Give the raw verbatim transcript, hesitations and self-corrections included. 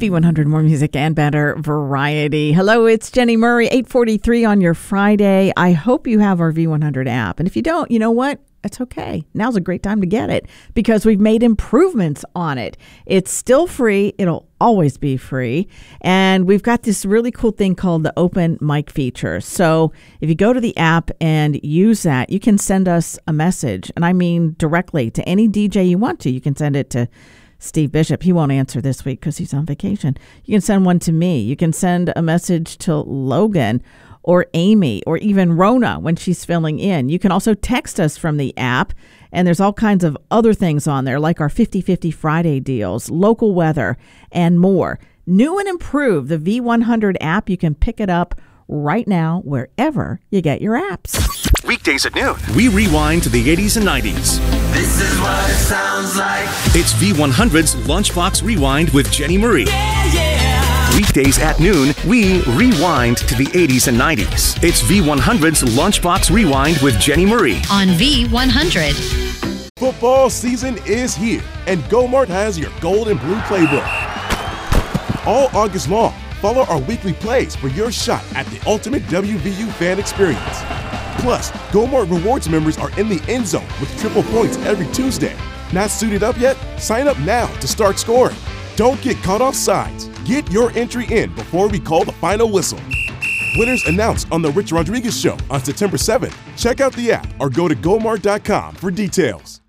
V one hundred, more music and better variety. Hello, it's Jenny Murray, eight forty-three on your Friday. I hope you have our V one hundred app. And if you don't, you know what? It's okay. Now's a great time to get it because we've made improvements on it. It's still free. It'll always be free. And we've got this really cool thing called the open mic feature. So if you go to the app and use that, you can send us a message. And I mean directly to any D J you want to. You can send it to Steve Bishop. He won't answer this week because he's on vacation. You can send one to me. You can send a message to Logan or Amy, or even Rona when she's filling in. You can also text us from the app, and there's all kinds of other things on there, like our fifty fifty Friday deals, local weather, and more. New and improved, the V one hundred app. You can pick it up right now wherever you get your apps. Weekdays at noon, we rewind to the eighties and nineties. This is what it sounds like. It's V one hundred's Lunchbox Rewind with Jenny Murray. Yeah, yeah. Weekdays at noon, we rewind to the eighties and nineties. It's V one hundred's Lunchbox Rewind with Jenny Murray on V one hundred. Football season is here, and GoMart has your gold and blue playbook. All August long, follow our weekly plays for your shot at the ultimate W V U fan experience. Plus, GoMart Rewards members are in the end zone with triple points every Tuesday. Not suited up yet? Sign up now to start scoring. Don't get caught off sides. Get your entry in before we call the final whistle. Winners announced on The Rich Rodriguez Show on September seventh. Check out the app or go to gomart dot com for details.